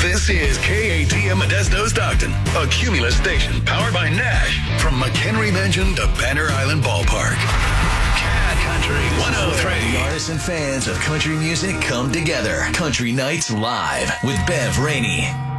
This is KATM Modesto Stockton, a Cumulus station powered by Nash. From McHenry Mansion to Banner Island Ballpark. Cat Country 103. The artists and fans of country music come together. Country Nights Live with Bev Rainey.